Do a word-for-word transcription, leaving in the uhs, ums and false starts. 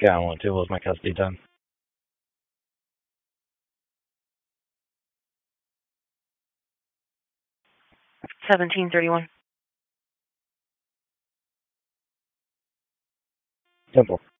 Yeah, I want to. What was my custody time? seventeen thirty-one. Simple.